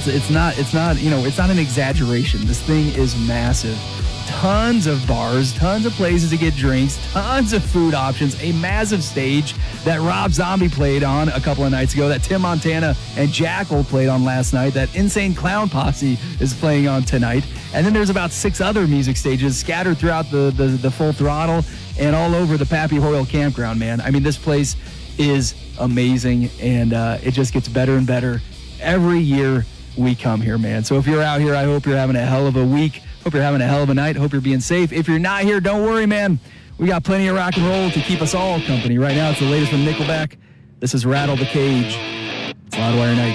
It's not it's not an exaggeration. This thing is massive. Tons of bars, tons of places to get drinks, tons of food options, a massive stage that Rob Zombie played on a couple of nights ago, that Tim Montana and Jackal played on last night, that Insane Clown Posse is playing on tonight. And then there's about 6 other music stages scattered throughout the Full Throttle and all over the Pappy Hoyle campground, man. I mean, this place is amazing, and it just gets better and better every year we come here, man. So if you're out here, I hope you're having a hell of a week. Hope you're having a hell of a night. Hope you're being safe. If you're not here, don't worry, man. We got plenty of rock and roll to keep us all company. Right now, it's the latest from Nickelback. This is Rattle the Cage. It's Loudwire Night.